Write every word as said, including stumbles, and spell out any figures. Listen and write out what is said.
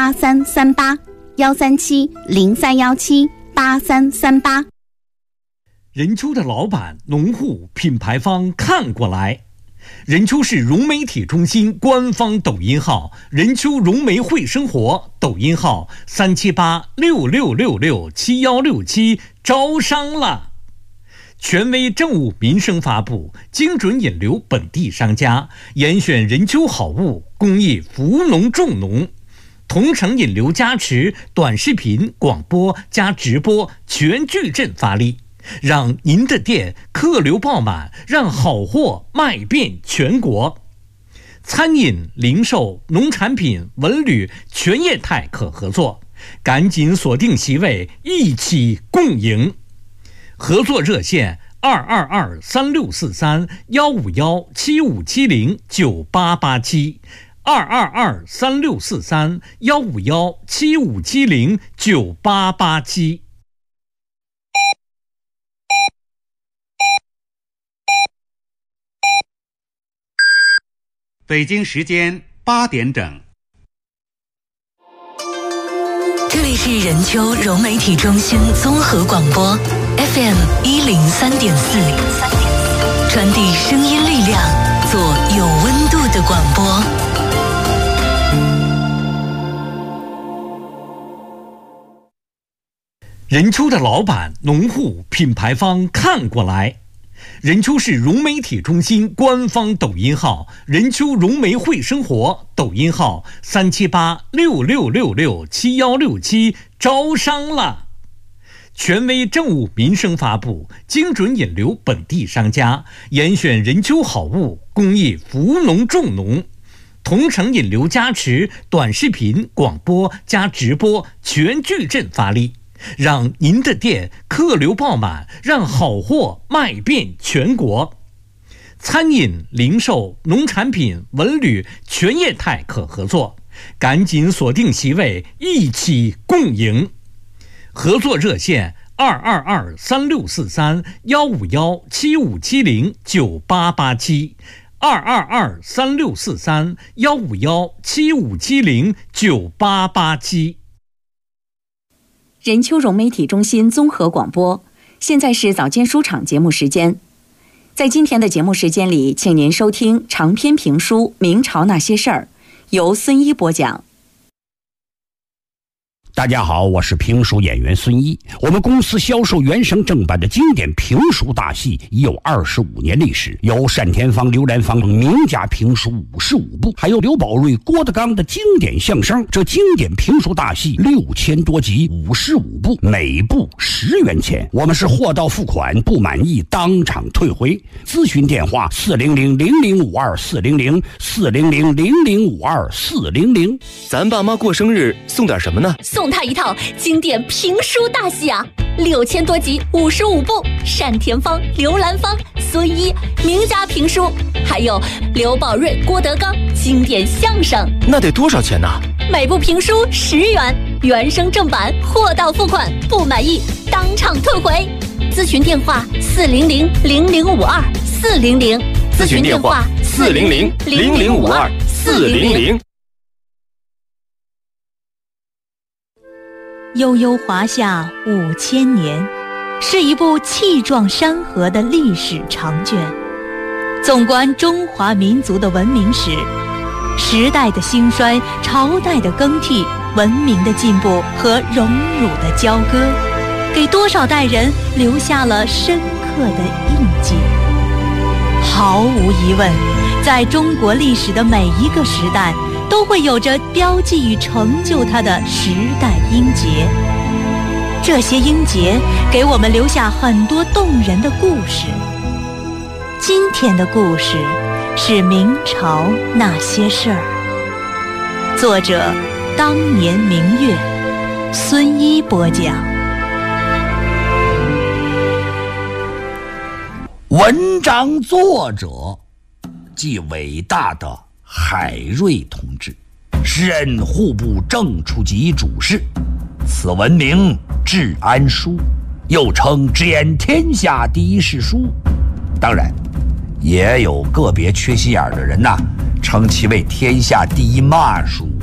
八三三八，幺三七零三幺七八三三八。 任丘的老板、农户、品牌方看过来。任丘市融媒体中心官方抖音号任丘融媒会生活，抖音号三七八六六六六七幺六七，招商了。权威政务民生发布，精准引流本地商家，严选任丘好物，公益扶农重农，同城引流加持，短视频、广播加直播全矩阵发力，让您的店客流爆满，让好货卖遍全国。餐饮、零售、农产品、文旅全业态可合作，赶紧锁定席位，一起共赢。合作热线二二二三六四三幺五幺七五七零九八八七，二二二三六四三幺五幺七五七零九八八七。 北京时间八点整。 这里是任丘融媒体中心综合广播 F M 一零三点四，传递声音力量，做有温度的广播。 任丘的老板、农户、品牌方看过来。任丘市融媒体中心官方抖音号任丘融媒会生活，抖音号三七八六六六六七幺六七，招商了。权威政务民生发布，精准引流本地商家，严选任丘好物，公益扶农重农，同城引流加持，短视频、广播加直播全矩阵发力，让您的店客流爆满，让好货卖遍全国。餐饮、零售、农产品、文旅全业态可合作，赶紧锁定席位，一起共赢。合作热线二二二三六四三幺五幺七五七零九八八七，二二二三六四三幺五幺七五七零九八八七。 任丘融媒体中心综合广播，现在是早间书场节目时间。在今天的节目时间里，请您收听长篇评书《明朝那些事儿》，由孙一播讲。 大家好，我是评书演员孙一。我们公司销售原声正版的经典评书大戏已有二十五年历史，有单田芳、刘兰芳名家评书五十五部，还有刘宝瑞、郭德纲的经典相声。这经典评书大戏六千多集，五十五部，每部十元钱。我们是货到付款，不满意当场退回。咨询电话四零零零零五二四零零四零零零零五二四零零。 咱爸妈过生日送点什么呢？ 送他一套经典评书大戏啊，六千多集，五十五部，单田芳、刘兰芳、孙一名家评书，还有刘宝瑞、郭德纲经典相声。 那得多少钱呢？ 每部评书十元，原声正版，货到付款，不满意当场退回。咨询电话四零零零零五二四零零， 咨询电话四零零零零五二四零零。 悠悠华夏五千年，是一部气壮山河的历史长卷。纵观中华民族的文明史，时代的兴衰，朝代的更替，文明的进步和荣辱的交割，给多少代人留下了深刻的印记。毫无疑问，在中国历史的每一个时代，都会有着标记与成就它的时代英杰。这些英杰给我们留下很多动人的故事。今天的故事是明朝那些事儿，作者当年明月，孙一播讲。 文章作者即伟大的海瑞同志，时任户部正处级主事，此文名治安书，又称直言天下第一世书。当然也有个别缺心眼的人呐、啊，称其为天下第一骂书。